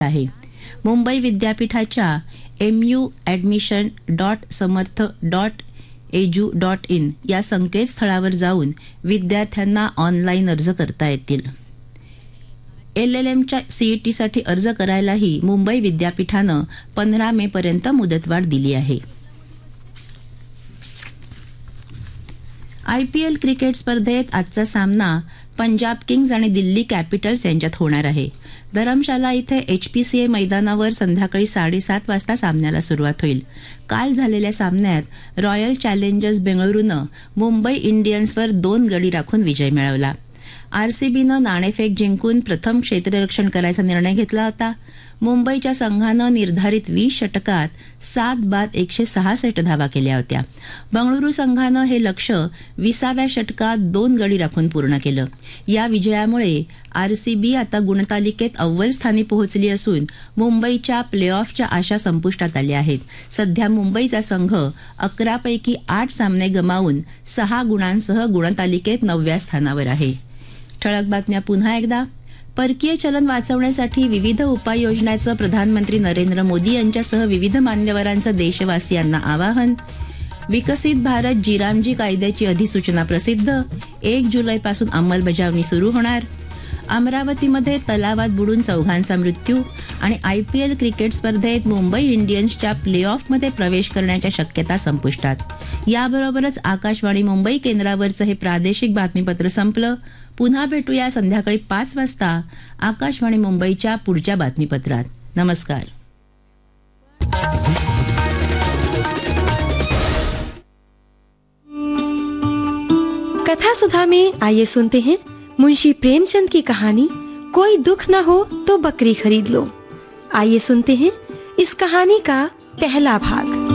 आहे. मुंबई विद्यापीठाच्या mu admission.samarth.edu.in या संकेतस्थळावर जाऊन विद्यार्थ्यांना ऑनलाईन अर्ज करता येतील. LLMच्या CETसाठी अर्ज करायलाही मुंबई विद्यापीठानं 15 मे पर्यंत मुदतवाढ दिली आहे. IPL क्रिकेट स्पर्धेत आजचा सामना पंजाब किंग्ज आणि दिल्ली कॅपिटल्स यांच्यात होणार आहे. धरमशाला इथे HPCA मैदानावर संध्याकाळी 7:30 वाजता सामन्याला सुरुवात होईल. काल झालेल्या सामन्यात रॉयल चॅलेंजर्स बेंगळुरूनं मुंबई इंडियन्सवर 2 गडी राखून विजय मिळवला. RCBनं नाणेफेक जिंकून प्रथम क्षेत्ररक्षण करायचा निर्णय घेतला होता. मुंबईच्या संघानं निर्धारित 20 षटकात 7 बाद 166 धावा केल्या होत्या. बंगळुरू संघानं हे लक्ष्य 20व्या षटकात 2 गडी राखून पूर्ण केलं. या विजयामुळे RCB आता गुणतालिकेत अव्वल स्थानी पोहोचली असून मुंबईच्या प्लेऑफच्या आशा संपुष्टात आल्या आहेत. सध्या मुंबईचा संघ 11 पैकी 8 सामने गमावून 6 गुणांसह गुणतालिकेत 9व्या स्थानावर आहे. ठळक बातम्या पुन्हा एकदा. परकीय चलन वाचवण्यासाठी विविध उपाययोजनांचं प्रधानमंत्री नरेंद्र मोदी यांच्यासह विविध मान्यवरांचं देशवासियांना आवाहन. विकसित भारत जीरामजी कायद्याची अधिसूचना प्रसिद्ध. 1 जुलैपासून अंमलबजावणी सुरू होणार. अमरावतीमध्ये तलावात बुडून 4घांचा मृत्यू. आणि IPL क्रिकेट स्पर्धेत मुंबई इंडियन्सच्या प्लेऑफमध्ये प्रवेश करण्याच्या शक्यता संपुष्टात. याबरोबरच आकाशवाणी मुंबई केंद्रावरचं हे प्रादेशिक बातमीपत्र संपलं. पुन्हा भेटूया संध्याकाळी 5 वाजता आकाशवाणी मुंबईच्या पुढच्या बातमीपत्रात. नमस्कार. कथा सुधा में आइए सुनते हैं मुंशी प्रेमचंद की कहानी कोई दुख न हो तो बकरी खरीद लो. आइए सुनते हैं इस कहानी का पहला भाग.